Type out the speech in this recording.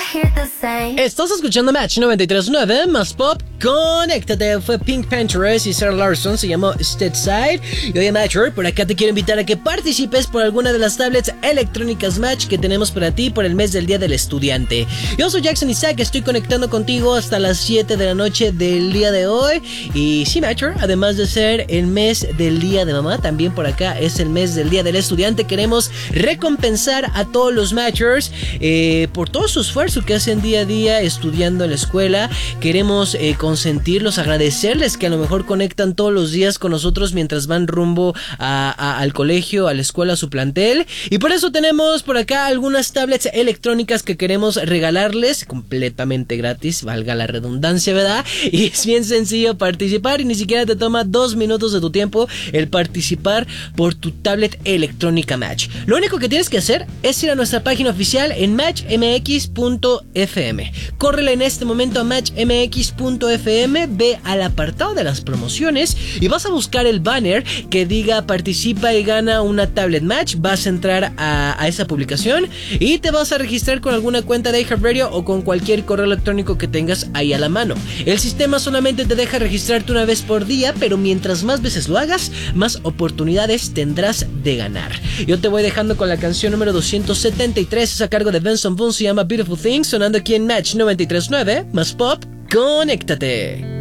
Estás escuchando Match 93.9 más Pop. Conéctate, fue Pink Panthers y Sarah Larson, se llamó Steadside. Y oye Matcher, por acá te quiero invitar a que participes por alguna de las tablets electrónicas Match que tenemos para ti por el mes del Día del Estudiante. Yo soy Jackson Isaac, estoy conectando contigo hasta las 7 de la noche del día de hoy. Y sí Matcher, además de ser el mes del Día de Mamá, también por acá es el mes del Día del Estudiante. Queremos recompensar a todos los Matchers por todo su esfuerzo que hacen día a día estudiando en la escuela. Queremos consentirlos, agradecerles que a lo mejor conectan todos los días con nosotros mientras van rumbo al colegio, a la escuela, a su plantel. Y por eso tenemos por acá algunas tablets electrónicas que queremos regalarles completamente gratis, valga la redundancia, ¿verdad? Y es bien sencillo participar y ni siquiera te toma 2 minutos de tu tiempo el participar por tu tablet electrónica Match. Lo único que tienes que hacer es ir a nuestra página oficial en matchmx.fm. Córrele en este momento a matchmx.fm, ve al apartado de las promociones y vas a buscar el banner que diga participa y gana una tablet Match. Vas a entrar a esa publicación y te vas a registrar con alguna cuenta de iHeartRadio o con cualquier correo electrónico que tengas ahí a la mano. El sistema solamente te deja registrarte una vez por día, pero mientras más veces lo hagas, más oportunidades tendrás de ganar. Yo te voy dejando con la canción número 273, es a cargo de Benson Boone, se llama Beautiful Things, sonando aquí en Match 93.9 más Pop. Conéctate.